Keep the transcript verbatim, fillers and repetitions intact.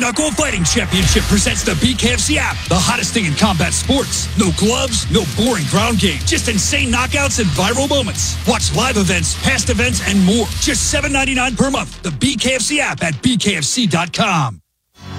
Knuckle Fighting Championship presents the B K F C app, the hottest thing in combat sports. No gloves, no boring ground game, just insane knockouts and viral moments. Watch live events, past events, and more. Just seven ninety-nine per month. The B K F C app at B K F C dot com.